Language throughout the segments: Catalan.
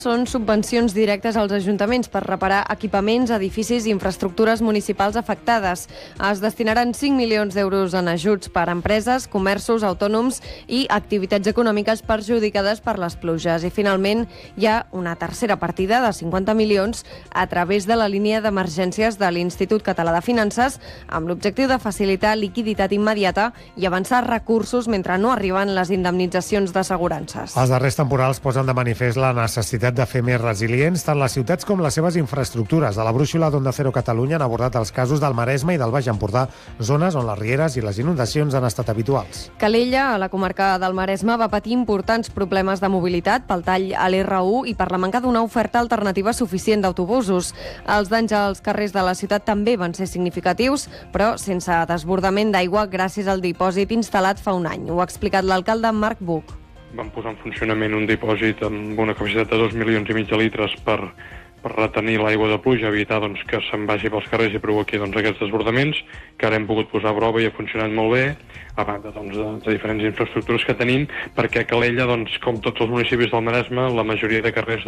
Són subvencions directes als ajuntaments per reparar equipaments, edificis i infraestructures municipals afectades. Es destinaran 5 milions d'euros en ajuts per a empreses, comerços, autònoms i activitats econòmiques perjudicades per les pluges. I finalment hi ha una tercera partida de 50 milions a través de la línia d'emergències de l'Institut Català de Finances amb l'objectiu de facilitar liquiditat immediata i avançar recursos mentre no arriben les indemnitzacions d'assegurances. Els darrers temporals posen de manifest la necessitat de fer més resilients tant les ciutats com les seves infraestructures. A la brúixola d'Onda Cero Catalunya han abordat els casos del Maresme i del Baix Empordà, zones on les rieres i les inundacions han estat habituals. Calella, a la comarca del Maresme, va patir importants problemes de mobilitat pel tall a l'R1 i per la manca d'una oferta alternativa suficient d'autobusos. Els danys als carrers de la ciutat també van ser significatius, però sense desbordament d'aigua gràcies al dipòsit instal·lat fa un any. Ho ha explicat l'alcalde Marc Buch. Vam posar en funcionament un dipòsit amb una capacitat de 2,5 milions de litres per retenir l'aigua de pluja, evitar que se'n vagi pels carrers i provoqui aquests desbordaments, que ara hem pogut posar a prova i ha funcionat molt bé, a banda de diferents infraestructures que tenim, perquè a Calella, com tots els municipis del Maresme, la majoria de carrers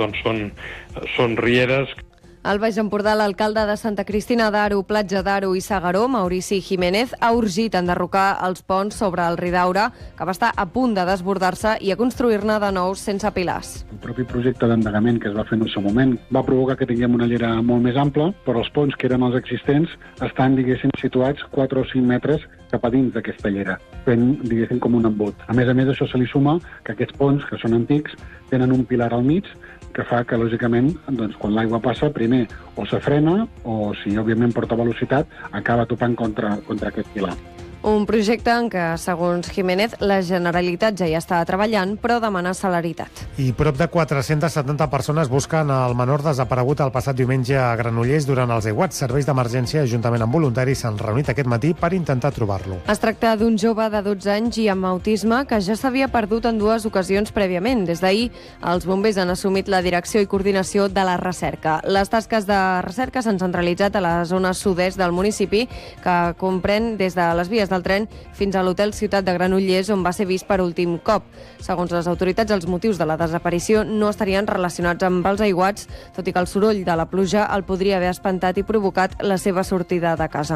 són rieres. Al Baix Empordà, l'alcalde de Santa Cristina d'Aro, Platja d'Aro i S'Agaró, Maurici Jiménez, ha urgit a enderrocar els ponts sobre el Ridaura, que va estar a punt de desbordar-se, i a construir-ne de nous sense pilars. El propi projecte d'endegament que es va fer en el seu moment va provocar que tinguem una llera molt més ampla, però els ponts que eren els existents estan, situats 4 o 5 metres cap a dins d'aquesta llera, fent, com un embut. A més, això se li suma que aquests ponts, que són antics, tenen un pilar al mig, que fa que, lògicament, quan l'aigua passa, primer o se frena o, si òbviament porta velocitat, acaba topant contra aquest pilar. Un projecte en què, segons Jiménez, la Generalitat ja hi està treballant, però demana celeritat. I prop de 470 persones busquen el menor desaparegut el passat diumenge a Granollers durant els aiguats. Serveis d'emergència, juntament amb voluntaris, s'han reunit aquest matí per intentar trobar-lo. Es tracta d'un jove de 12 anys i amb autisme que ja s'havia perdut en 2 ocasions prèviament. Des d'ahir, els bombers han assumit la direcció i coordinació de la recerca. Les tasques de recerca s'han centralitzat a la zona sud-est del municipi, que comprèn des de les vies del tren fins a l'hotel Ciutat de Granollers, on va ser vist per últim cop. Segons les autoritats, els motius de la desaparició no estarien relacionats amb els aiguats, tot i que el soroll de la pluja el podria haver espantat i provocat la seva sortida de casa.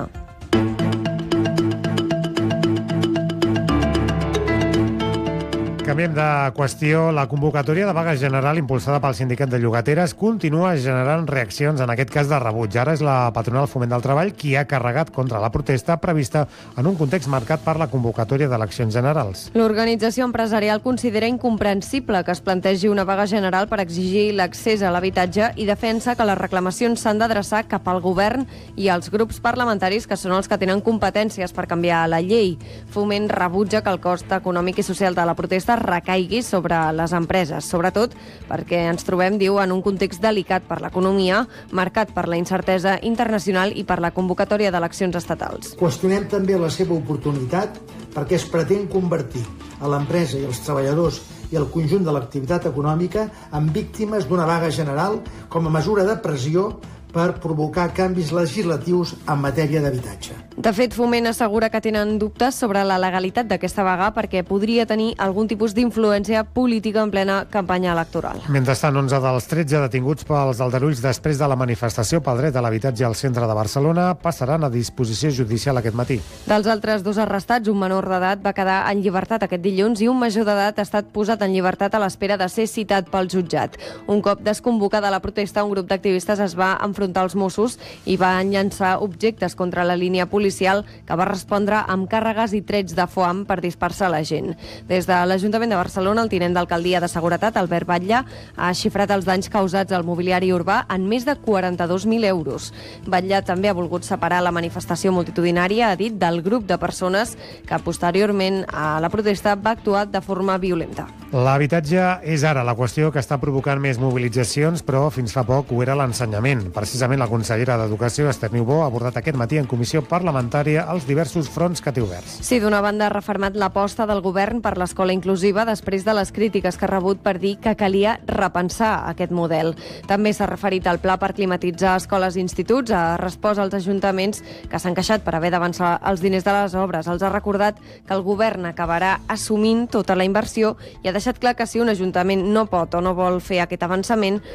Canviem de qüestió. La convocatòria de vaga general impulsada pel sindicat de llogateres continua generant reaccions, en aquest cas de rebuig. Ara és la patronal Foment del Treball qui ha carregat contra la protesta prevista en un context marcat per la convocatòria d'eleccions generals. L'organització empresarial considera incomprensible que es plantegi una vaga general per exigir l'accés a l'habitatge i defensa que les reclamacions s'han d'adreçar cap al govern i als grups parlamentaris, que són els que tenen competències per canviar la llei. Foment rebutja que el cost econòmic i social de la protesta recaigui sobre les empreses, sobretot perquè ens trobem, diu, en un context delicat per l'economia, marcat per la incertesa internacional i per la convocatòria d'eleccions estatals. Qüestionem també la seva oportunitat perquè es pretén convertir a l'empresa i els treballadors i el conjunt de l'activitat econòmica en víctimes d'una vaga general com a mesura de pressió per provocar canvis legislatius en matèria d'habitatge. De fet, Foment assegura que tenen dubtes sobre la legalitat d'aquesta vaga perquè podria tenir algun tipus d'influència política en plena campanya electoral. Mentrestant, 11 dels 13 detinguts pels aldarulls després de la manifestació pel dret a l'habitatge al centre de Barcelona passaran a disposició judicial aquest matí. Dels altres 2 arrestats, un menor d'edat va quedar en llibertat aquest dilluns i un major d'edat ha estat posat en llibertat a l'espera de ser citat pel jutjat. Un cop desconvocada la protesta, un grup d'activistes es va enfrontar als Mossos i van llançar objectes contra la línia policial, que va respondre amb càrregues i trets de foam per dispersar la gent. Des de l'Ajuntament de Barcelona, el tinent d'alcaldia de Seguretat, Albert Batlle, ha xifrat els danys causats al mobiliari urbà en més de 42.000 euros. Batlle també ha volgut separar la manifestació multitudinària, ha dit, del grup de persones que posteriorment a la protesta va actuar de forma violenta. L'habitatge és ara la qüestió que està provocant més mobilitzacions, però fins fa poc ho era l'ensenyament. Precisament la consellera d'Educació, Esther Niubó, ha abordat aquest matí en comissió parlamentària els diversos fronts que té oberts. Sí, d'una banda ha refermat l'aposta del govern per l'escola inclusiva després de les crítiques que ha rebut per dir que calia repensar aquest model. També s'ha referit al pla per climatitzar escoles i instituts, ha respost als ajuntaments que s'han queixat per haver d'avançar els diners de les obres. Els ha recordat que el govern acabarà assumint tota la inversió i ha deixat clar que si un ajuntament no pot o no vol fer aquest avançament,